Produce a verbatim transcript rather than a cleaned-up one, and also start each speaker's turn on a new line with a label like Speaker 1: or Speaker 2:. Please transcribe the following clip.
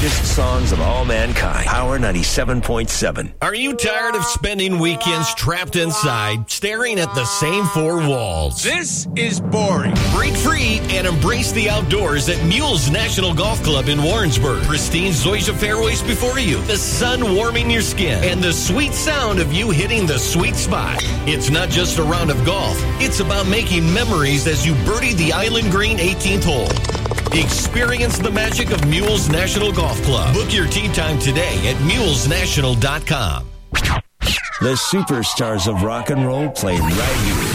Speaker 1: greatest songs of all mankind. Power ninety-seven point seven.
Speaker 2: Are you tired of spending weekends trapped inside, staring at the same four walls?
Speaker 3: This is boring.
Speaker 2: Break free and embrace the outdoors at Mules National Golf Club in Warrensburg. Pristine Zoysia fairways before you, the sun warming your skin, and the sweet sound of you hitting the sweet spot. It's not just a round of golf. It's about making memories as you birdie the Island Green eighteenth hole. Experience the magic of Mules National Golf Club. Book your tee time today at mules national dot com.
Speaker 1: The superstars of rock and roll play right here.